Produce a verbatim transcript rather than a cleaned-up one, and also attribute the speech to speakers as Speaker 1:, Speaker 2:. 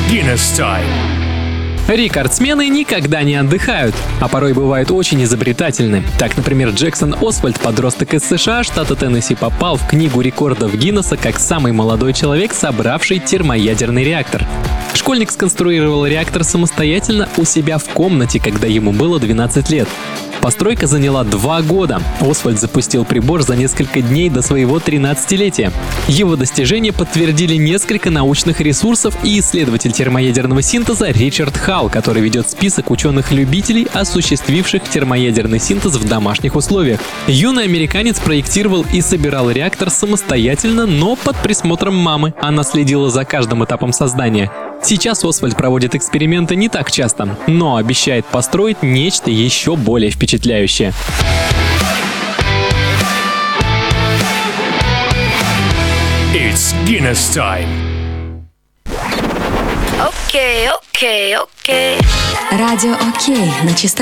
Speaker 1: Guinness Time.
Speaker 2: Рекордсмены никогда не отдыхают, а порой бывают очень изобретательны. Так, например, Джексон Освальд, подросток из США, штата Теннесси, попал в книгу рекордов Гиннесса как самый молодой человек, собравший термоядерный реактор. Школьник сконструировал реактор самостоятельно у себя в комнате, когда ему было двенадцать лет. Постройка заняла два года. Освальд запустил прибор за несколько дней до своего тринадцатилетия. Его достижения подтвердили несколько научных ресурсов и исследователь термоядерного синтеза Ричард Халл, который ведет список ученых-любителей, осуществивших термоядерный синтез в домашних условиях. Юный американец проектировал и собирал реактор самостоятельно, но под присмотром мамы. Она следила за каждым этапом создания. Сейчас Освальд проводит эксперименты не так часто, но обещает построить нечто еще более впечатляющее.
Speaker 1: It's Guinness Time.
Speaker 3: Окей, окей, окей.
Speaker 4: Радио Окей на частоте